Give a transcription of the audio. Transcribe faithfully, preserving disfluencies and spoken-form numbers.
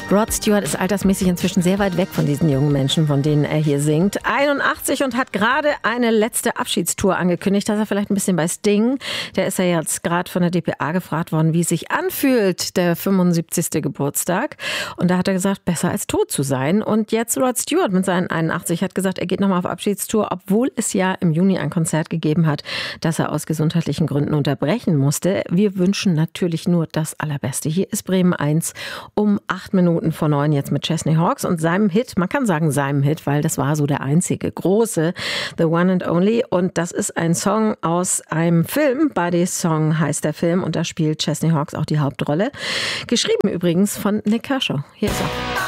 Rod Stewart ist altersmäßig inzwischen sehr weit weg von diesen jungen Menschen, von denen er hier singt. einundachtzig und hat gerade eine letzte Abschiedstour angekündigt. Das ist er vielleicht ein bisschen bei Sting. Der ist ja jetzt gerade von der D P A gefragt worden, wie es sich anfühlt, der fünfundsiebzigste Geburtstag. Und da hat er gesagt, besser als tot zu sein. Und jetzt Rod Stewart mit seinen einundachtzig hat gesagt, er geht nochmal auf Abschiedstour, obwohl es ja im Juni ein Konzert gegeben hat, das er aus gesundheitlichen Gründen unterbrechen musste. Wir wünschen natürlich nur das Allerbeste. Hier ist Bremen eins um acht Minuten vor neun jetzt mit Chesney Hawkes und seinem Hit, man kann sagen seinem Hit, weil das war so der einzige große, The One and Only. Und das ist ein Song aus einem Film, Buddy Song heißt der Film und da spielt Chesney Hawkes auch die Hauptrolle. Geschrieben übrigens von Nick Kershaw. Hier ist er.